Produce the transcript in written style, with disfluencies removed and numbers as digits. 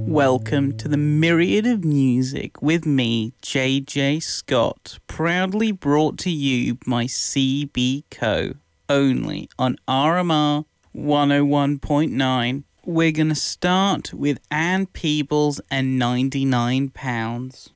Welcome to the Myriad of Music with me, JJ Scott, proudly brought to you by CB Co. Only on RMR 101.9. We're going to start with Anne Peebles and £99.